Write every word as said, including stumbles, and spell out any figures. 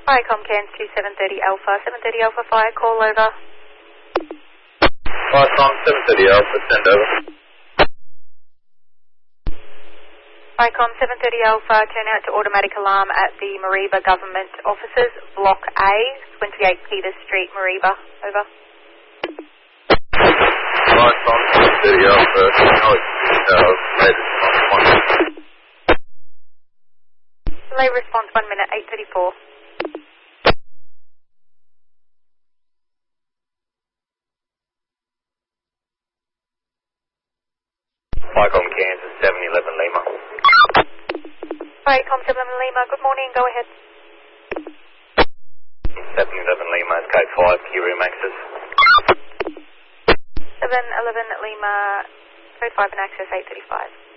Viacom Cairns two seven thirty Alpha, seven thirty Alpha Fire, call over. Viacom seven thirty Alpha, send over. Viacom seven thirty Alpha, turn out to automatic alarm at the Mareeba Government Offices, Block A, twenty-eight Peters Street, Mareeba, over. Viacom seven thirty Alpha, no details, latest on one. Delay response one minute, eight thirty-four. Viacom Kansas seven eleven Lima. Viacom seven eleven Lima, good morning, go ahead. seven eleven Lima, it's K five, Q room access. seven eleven Lima, code five and access eight thirty-five.